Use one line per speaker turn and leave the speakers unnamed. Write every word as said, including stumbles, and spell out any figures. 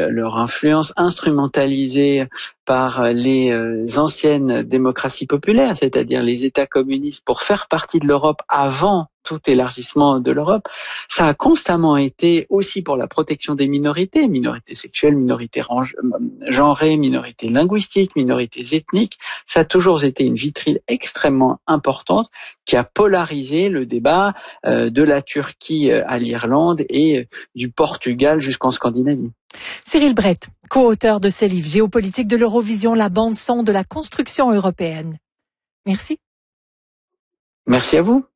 leur influence instrumentalisée par les euh, anciennes démocraties populaires, c'est-à-dire les États communistes, pour faire partie de l'Europe avant tout élargissement de l'Europe, ça a constamment été aussi pour la protection des minorités, minorités sexuelles, minorités genrées, minorités linguistiques, minorités ethniques. Ça a toujours été une vitrine extrêmement importante qui a polarisé le débat euh, de la Turquie à l'Irlande et du Portugal jusqu'en Scandinavie.
Cyril Brett, co-auteur de ce livre Géopolitique de l'Eurovision, la bande son de la construction européenne. Merci.
Merci à vous.